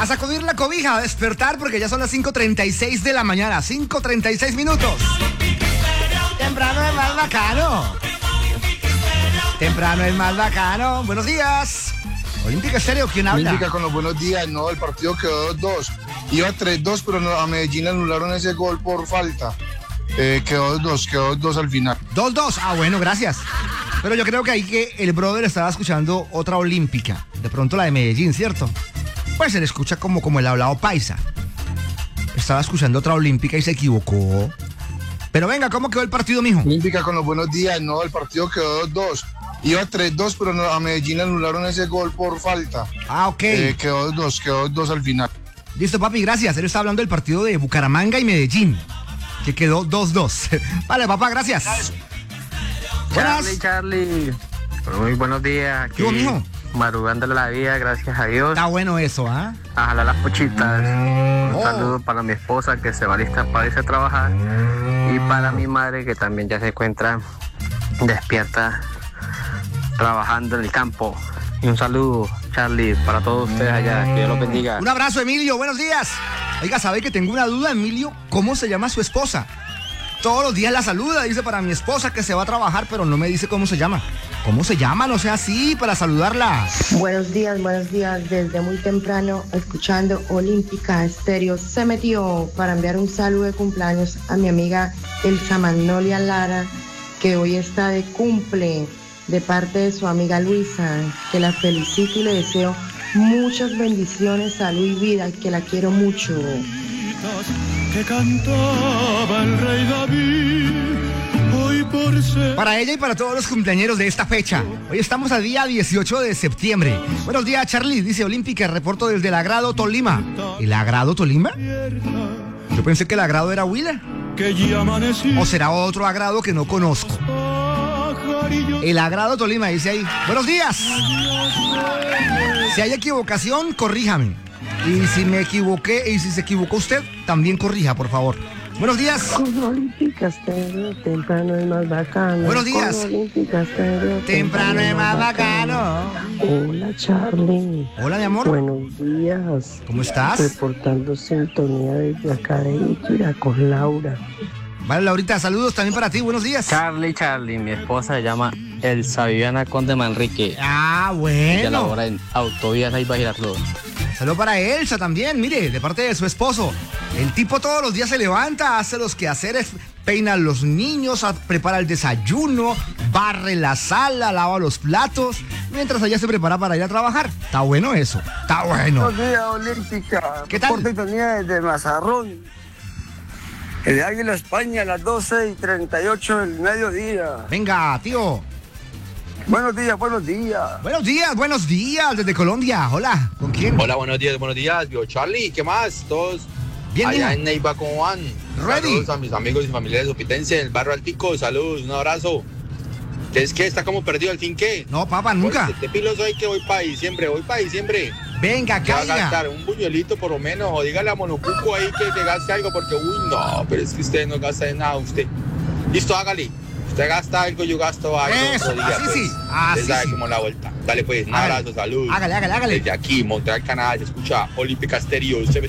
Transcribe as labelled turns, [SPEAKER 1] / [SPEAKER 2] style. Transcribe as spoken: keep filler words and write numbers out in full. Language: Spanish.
[SPEAKER 1] A sacudir la cobija, a despertar porque ya son las cinco treinta y seis de la mañana. cinco treinta y seis minutos. Temprano es más bacano. Temprano es más bacano. Buenos días. Olímpica Estéreo, ¿quién habla?
[SPEAKER 2] Olímpica con los buenos días. No, el partido quedó dos dos. Iba tres dos, pero no, a Medellín anularon ese gol por falta. Eh, quedó dos dos, quedó dos dos al final.
[SPEAKER 1] dos dos. Ah, bueno, gracias. Pero yo creo que ahí que el brother estaba escuchando otra olímpica. De pronto la de Medellín, ¿cierto? Pues se le escucha como, como el hablado paisa. Estaba escuchando otra olímpica y se equivocó. Pero venga, ¿cómo quedó el partido, mijo?
[SPEAKER 2] Olímpica con los buenos días. No, el partido quedó dos dos. Iba tres dos, pero no, a Medellín anularon ese gol por falta.
[SPEAKER 1] Ah, ok.
[SPEAKER 2] Eh, quedó dos dos, quedó dos dos al final.
[SPEAKER 1] Listo, papi, gracias. Él está hablando del partido de Bucaramanga y Medellín, que quedó dos dos. Vale, papá, gracias. Buenas.
[SPEAKER 3] Charlie, Charlie. Muy buenos días.
[SPEAKER 1] ¿Qué hubo, mijo?
[SPEAKER 3] Madrugándole la vida, gracias a Dios.
[SPEAKER 1] Está bueno eso, ¿ah? ¿eh?
[SPEAKER 3] A jalar las pochitas. Un
[SPEAKER 1] Oh.
[SPEAKER 3] saludo para mi esposa que se va lista para irse a trabajar. Y para mi madre que también ya se encuentra despierta trabajando en el campo. Y un saludo, Charlie, para todos ustedes allá. Que Dios los bendiga.
[SPEAKER 1] Un abrazo, Emilio. Buenos días. Oiga, ¿sabe que tengo una duda, Emilio? ¿Cómo se llama su esposa? Todos los días la saluda, dice para mi esposa que se va a trabajar, pero no me dice cómo se llama. ¿Cómo se llama? No sea así, para saludarla.
[SPEAKER 4] Buenos días, buenos días. Desde muy temprano, escuchando Olímpica Estéreo. Se metió para enviar un saludo de cumpleaños a mi amiga Elsa Magnolia Lara, que hoy está de cumple, de parte de su amiga Luisa, que la felicito y le deseo muchas bendiciones, salud y vida, que la quiero mucho.
[SPEAKER 5] Que cantaba el rey David, hoy por ser...
[SPEAKER 1] Para ella y para todos los cumpleañeros de esta fecha. Hoy estamos a día dieciocho de septiembre. Buenos días, Charlie, dice Olímpica, reporto desde el Agrado, Tolima. ¿El Agrado, Tolima? Yo pensé que el Agrado era Huila. ¿O será otro Agrado que no conozco? El Agrado, Tolima, dice ahí. Buenos días. Si hay equivocación, corríjame. Y si me equivoqué, y si se equivocó usted, también corrija, por favor. Buenos días.
[SPEAKER 6] Con Olímpica Estéreo, temprano es más bacano.
[SPEAKER 1] Buenos días.
[SPEAKER 6] Con Olímpica Estéreo,
[SPEAKER 1] temprano es más bacano.
[SPEAKER 6] Hola, Charlie.
[SPEAKER 1] Hola, mi amor.
[SPEAKER 6] Buenos días.
[SPEAKER 1] ¿Cómo estás?
[SPEAKER 6] Reportando sintonía desde acá de Iquira con Laura.
[SPEAKER 1] Vale, Laurita, saludos también para ti. Buenos días.
[SPEAKER 3] Charlie, Charlie, mi esposa se llama Elsa Viviana Conde Manrique.
[SPEAKER 1] Ah, bueno.
[SPEAKER 3] Ella labora en Autovías ahí Baja Girardot.
[SPEAKER 1] Saludos para Elsa también, mire, de parte de su esposo. El tipo todos los días se levanta, hace los quehaceres, peina a los niños, prepara el desayuno, barre la sala, lava los platos, mientras ella se prepara para ir a trabajar. Está bueno eso, está bueno.
[SPEAKER 7] Buenos días, Olímpica.
[SPEAKER 1] ¿Qué tal?
[SPEAKER 7] Por sintonía desde Mazarrón. El de Águila España a las doce y treinta y ocho del mediodía.
[SPEAKER 1] Venga, tío.
[SPEAKER 7] Buenos días, buenos días.
[SPEAKER 1] Buenos días, buenos días desde Colombia. Hola, ¿con quién?
[SPEAKER 8] Hola, buenos días, buenos días. Yo, Charlie, ¿qué más? Todos
[SPEAKER 1] bien,
[SPEAKER 8] allá
[SPEAKER 1] hijo.
[SPEAKER 8] en Neiva, ¿cómo van?
[SPEAKER 1] Ready.
[SPEAKER 8] Saludos a mis amigos y familiares opitenses en el barrio Altico. Saludos, un abrazo. ¿Qué es que está como perdido al fin qué?
[SPEAKER 1] No, papá, nunca.
[SPEAKER 8] Pues, te pilo soy que voy para diciembre, voy para diciembre.
[SPEAKER 1] Venga,
[SPEAKER 8] ¿Qué va a
[SPEAKER 1] caiga.
[SPEAKER 8] gastar? Un buñuelito por lo menos, o dígale a Monocuco ahí que te gaste algo, porque uy, no, pero es que usted no gasta de nada, usted. Listo, hágale. Usted gasta algo, yo gasto algo.
[SPEAKER 1] Eso,
[SPEAKER 8] otro día,
[SPEAKER 1] así
[SPEAKER 8] pues.
[SPEAKER 1] sí, así
[SPEAKER 8] Usted sabe
[SPEAKER 1] sí.
[SPEAKER 8] cómo la vuelta. Dale pues, un
[SPEAKER 1] Hágale.
[SPEAKER 8] abrazo, salud.
[SPEAKER 1] Hágale, hágale, hágale.
[SPEAKER 8] Desde aquí, Montreal, Canadá, se escucha Olímpica Estéreo.